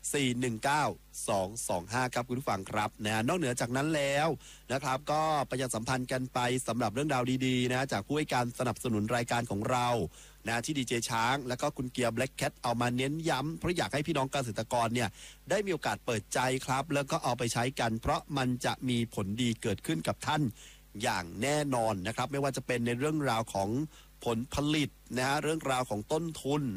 419-225ครับคุณผู้ฟังครับนะนอกเหนือจากนั้นแล้วนะครับก็ประชาสัมพันธ์กันไปสำหรับเรื่องราวดีๆนะจากผู้ให้การสนับสนุนรายการของเรานะที่ดีเจช้างแล้วก็คุณเกียร์ Black Cat เอามาเน้นย้ำเพราะอยากให้พี่น้องเกษตรกรเนี่ยได้มีโอกาสเปิดใจครับแล้วก็เอาไปใช้กันเพราะมันจะมีผลดีเกิดขึ้นกับท่านอย่างแน่นอนนะครับไม่ว่าจะเป็นในเรื่องราวของผลผลิตนะฮะเรื่องราวของต้นทุน